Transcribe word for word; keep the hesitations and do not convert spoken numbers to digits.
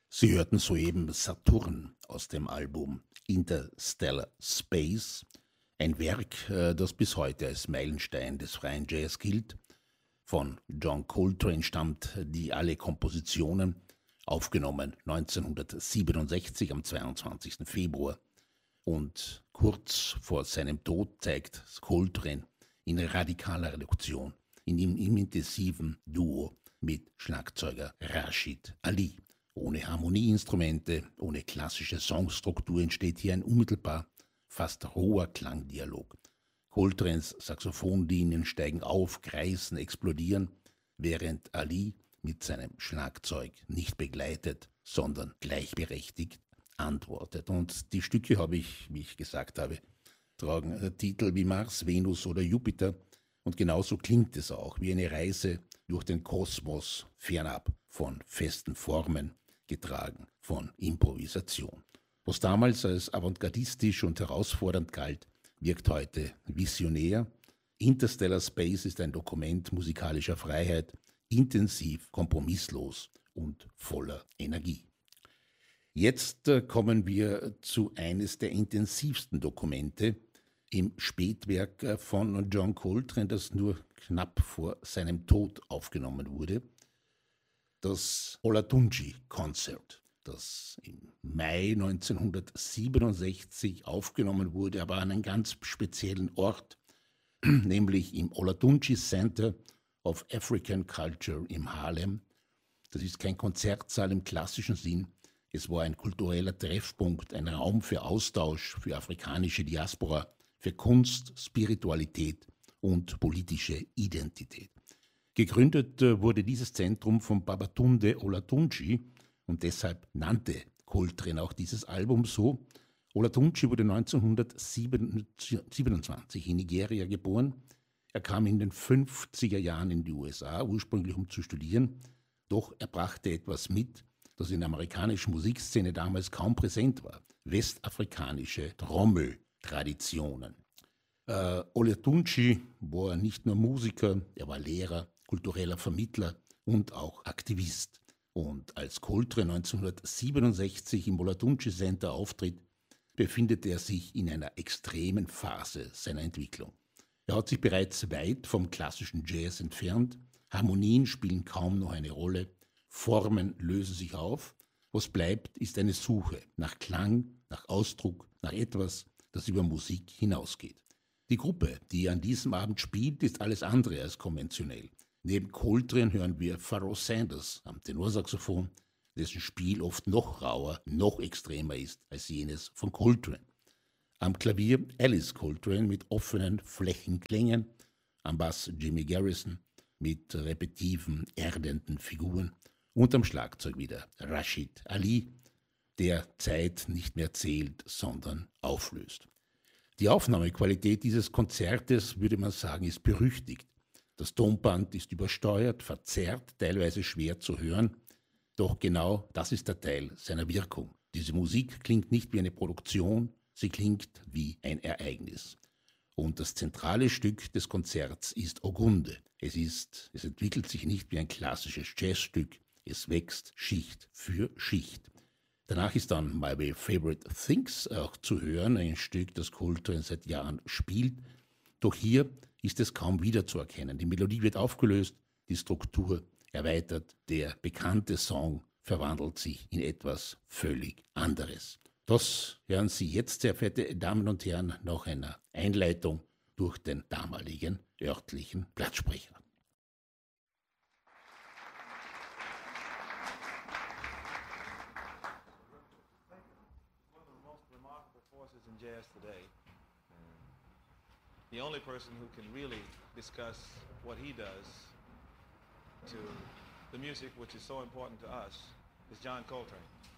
Sie hörten soeben Saturn aus dem Album Interstellar Space, ein Werk, äh, das bis heute als Meilenstein des freien Jazz gilt. Von John Coltrane stammt die alle Kompositionen, aufgenommen neunzehnhundertsiebenundsechzig am zweiundzwanzigsten Februar. Und kurz vor seinem Tod zeigt Coltrane in radikaler Reduktion in ihm im intensiven Duo mit Schlagzeuger Rashid Ali. Ohne Harmonieinstrumente, ohne klassische Songstruktur entsteht hier ein unmittelbar fast roher Klangdialog. Coltranes Saxophonlinien steigen auf, kreisen, explodieren, während Ali mit seinem Schlagzeug nicht begleitet, sondern gleichberechtigt antwortet. Und die Stücke habe ich, wie ich gesagt habe, tragen Titel wie Mars, Venus oder Jupiter. Und genauso klingt es auch, wie eine Reise durch den Kosmos, fernab von festen Formen, getragen von Improvisation. Was damals als avantgardistisch und herausfordernd galt, wirkt heute visionär. Interstellar Space ist ein Dokument musikalischer Freiheit, intensiv, kompromisslos und voller Energie. Jetzt äh, kommen wir zu eines der intensivsten Dokumente im Spätwerk äh, von John Coltrane, das nur knapp vor seinem Tod aufgenommen wurde. Das Olatunji Concert, das im Mai neunzehnhundertsiebenundsechzig aufgenommen wurde, aber an einem ganz speziellen Ort, nämlich im Olatunji Center of African Culture im Harlem. Das ist kein Konzertsaal im klassischen Sinn. Es war ein kultureller Treffpunkt, ein Raum für Austausch, für afrikanische Diaspora, für Kunst, Spiritualität und politische Identität. Gegründet wurde dieses Zentrum von Babatunde Olatunji und deshalb nannte Coltrane auch dieses Album so. Olatunji wurde neunzehnhundertsiebenundzwanzig in Nigeria geboren. Er kam in den fünfziger Jahren in die U S A, ursprünglich um zu studieren, doch er brachte etwas mit, das in der amerikanischen Musikszene damals kaum präsent war: westafrikanische Trommeltraditionen. Äh, Olatunji war nicht nur Musiker, er war Lehrer, kultureller Vermittler und auch Aktivist. Und als Coltrane neunzehnhundertsiebenundsechzig im Olatunji Center auftritt, befindet er sich in einer extremen Phase seiner Entwicklung. Er hat sich bereits weit vom klassischen Jazz entfernt, Harmonien spielen kaum noch eine Rolle, Formen lösen sich auf. Was bleibt, ist eine Suche nach Klang, nach Ausdruck, nach etwas, das über Musik hinausgeht. Die Gruppe, die an diesem Abend spielt, ist alles andere als konventionell. Neben Coltrane hören wir Pharoah Sanders am Tenorsaxophon, dessen Spiel oft noch rauer, noch extremer ist als jenes von Coltrane. Am Klavier Alice Coltrane mit offenen Flächenklängen, am Bass Jimmy Garrison mit repetitiven, erdenden Figuren und am Schlagzeug wieder Rashid Ali, der Zeit nicht mehr zählt, sondern auflöst. Die Aufnahmequalität dieses Konzertes, würde man sagen, ist berüchtigt. Das Tonband ist übersteuert, verzerrt, teilweise schwer zu hören. Doch genau das ist der Teil seiner Wirkung. Diese Musik klingt nicht wie eine Produktion, sie klingt wie ein Ereignis. Und das zentrale Stück des Konzerts ist Ogunde. Es ist, es entwickelt sich nicht wie ein klassisches Jazzstück, es wächst Schicht für Schicht. Danach ist dann My Way Favorite Things auch zu hören, ein Stück, das Coltrane seit Jahren spielt. Doch hier ist es kaum wiederzuerkennen. Die Melodie wird aufgelöst, die Struktur erweitert, der bekannte Song verwandelt sich in etwas völlig anderes. Das hören Sie jetzt, sehr verehrte Damen und Herren, nach einer Einleitung durch den damaligen örtlichen Blattsprecher. Jazz today. The only person who can really discuss what he does to the music, which is so important to us, is John Coltrane.